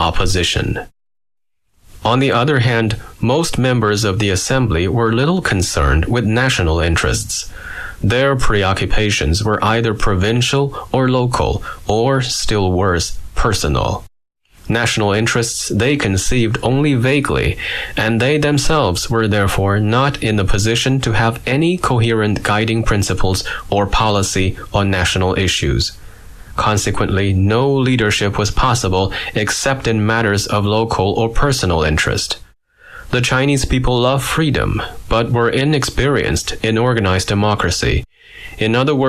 opposition. On the other hand, most members of the assembly were little concerned with national interests. Their preoccupations were either provincial or local, or, still worse, personal. National interests they conceived only vaguely, and they themselves were therefore not in the position to have any coherent guiding principles or policy on national issues. Consequently, no leadership was possible except in matters of local or personal interest. The Chinese people love freedom, but were inexperienced in organized democracy. In other words,